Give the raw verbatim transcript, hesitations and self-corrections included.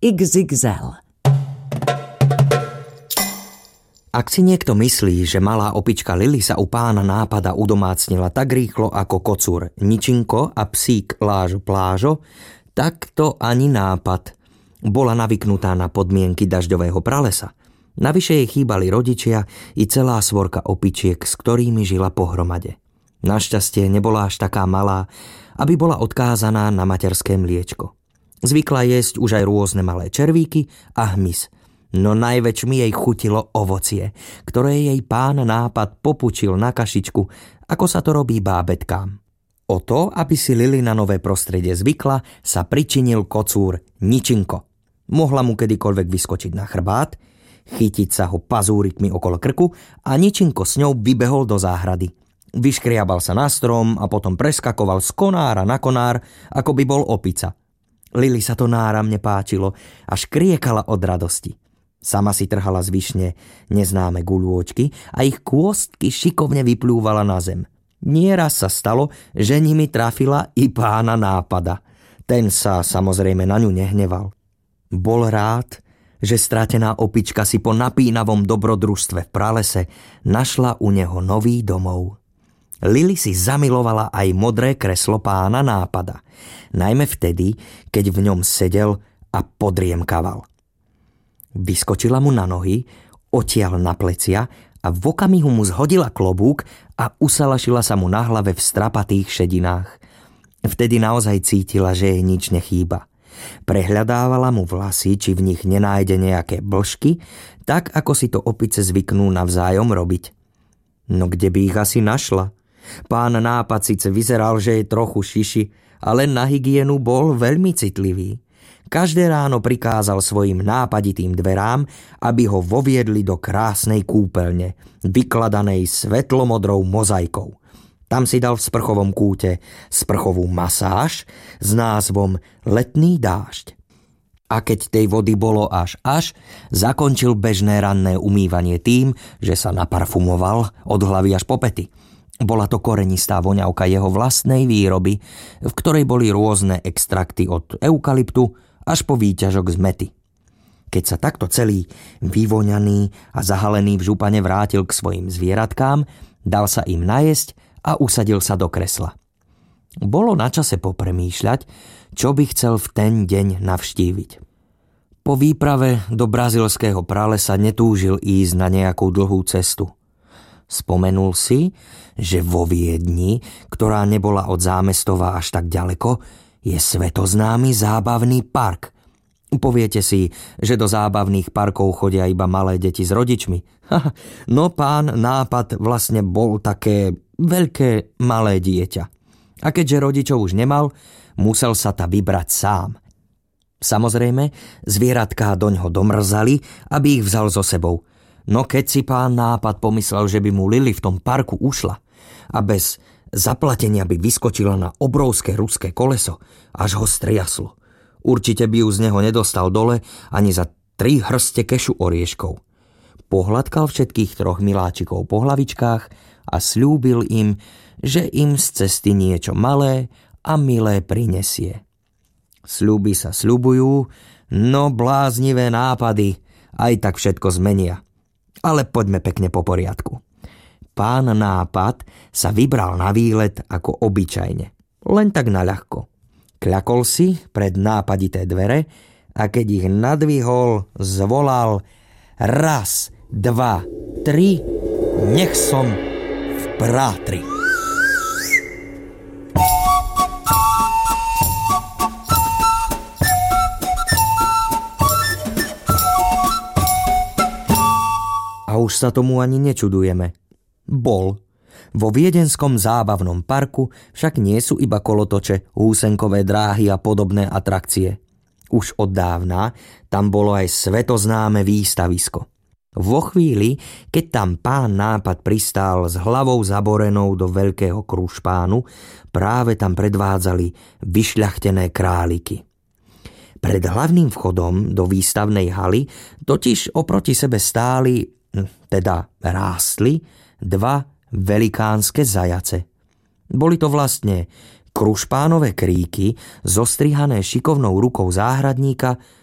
iks iks el. Ak si niekto myslí, že malá opička Lily sa u pána Nápada udomácnila tak rýchlo ako kocúr Ničinko a psík Lážo Plážo, tak to ani Nápad. Bola navyknutá na podmienky dažďového pralesa. Navyše jej chýbali rodičia i celá svorka opičiek, s ktorými žila pohromade. Našťastie nebola až taká malá, aby bola odkázaná na materské mliečko. Zvykla jesť už aj rôzne malé červíky a hmyz. No najväčšmi jej chutilo ovocie, ktoré jej pán Nápad popučil na kašičku, ako sa to robí bábetkám. O to, aby si Lily na nové prostredie zvykla, sa pričinil kocúr Ničinko. Mohla mu kedykoľvek vyskočiť na chrbát, chytiť sa ho pazúrikmi okolo krku a Ničinko s ňou vybehol do záhrady. Vyškriabal sa na strom a potom preskakoval z konára na konár, ako by bol opica. Lily sa to náramne páčilo, až kriekala od radosti. Sama si trhala z višne neznáme guľôčky a ich kôstky šikovne vyplúvala na zem. Nieraz sa stalo, že nimi trafila i pána Nápada. Ten sa samozrejme na ňu nehneval. Bol rád, že stratená opička si po napínavom dobrodružstve v pralese našla u neho nový domov. Lily si zamilovala aj modré kreslo pána Nápada, najmä vtedy, keď v ňom sedel a podriemkaval. Vyskočila mu na nohy, otiaľ na plecia a v okamihu mu zhodila klobúk a usalašila sa mu na hlave v strapatých šedinách. Vtedy naozaj cítila, že jej nič nechýba. Prehľadávala mu vlasy, či v nich nenájde nejaké blžky, tak ako si to opice zvyknú navzájom robiť. No kde by ich asi našla? Pán Nápad síce vyzeral, že je trochu šiši, ale na hygienu bol veľmi citlivý. Každé ráno prikázal svojim nápaditým dverám, aby ho voviedli do krásnej kúpeľne, vykladanej svetlomodrou mozaikou. Tam si dal v sprchovom kúte sprchovú masáž s názvom Letný dážď. A keď tej vody bolo až až, zakončil bežné ranné umývanie tým, že sa naparfumoval od hlavy až po pety. Bola to korenistá voňavka jeho vlastnej výroby, v ktorej boli rôzne extrakty od eukalyptu až po výťažok z mety. Keď sa takto celý vyvoňaný a zahalený v župane vrátil k svojim zvieratkám, dal sa im najesť a usadil sa do kresla. Bolo na čase popremýšľať, čo by chcel v ten deň navštíviť. Po výprave do brazilského pralesa netúžil ísť na nejakú dlhú cestu. Spomenul si, že vo Viedni, ktorá nebola od Zámestova až tak ďaleko, je svetoznámy zábavný park. Poviete si, že do zábavných parkov chodia iba malé deti s rodičmi. No pán Nápad vlastne bol také veľké malé dieťa. A keďže rodičov už nemal, musel sa ta vybrať sám. Samozrejme, zvieratká doňho domrzali, aby ich vzal so sebou. No keď si pán Nápad pomyslel, že by mu Lily v tom parku ušla a bez zaplatenia by vyskočila na obrovské ruské koleso, až ho striaslo. Určite by ju z neho nedostal dole ani za tri hrste kešu orieškov. Pohľadkal všetkých troch miláčikov po hlavičkách a sľúbil im, že im z cesty niečo malé a milé prinesie. Sľuby sa sľubujú, no bláznivé nápady aj tak všetko zmenia. Ale poďme pekne po poriadku. Pán Nápad sa vybral na výlet ako obyčajne, len tak naľahko. Kľakol si pred nápadité dvere a keď ich nadvihol, zvolal raz, dva, tri, nech som v prátri. A už sa tomu ani nečudujeme. Bol. Vo viedenskom zábavnom parku však nie sú iba kolotoče, húsenkové dráhy a podobné atrakcie. Už od dávna tam bolo aj svetoznáme výstavisko. Vo chvíli, keď tam pán Nápad pristál s hlavou zaborenou do veľkého krušpánu, práve tam predvádzali vyšľachtené králiky. Pred hlavným vchodom do výstavnej haly totiž oproti sebe stáli, teda rástli, dva velikánske zajace. Boli to vlastne krušpánové kríky, zostrihané šikovnou rukou záhradníka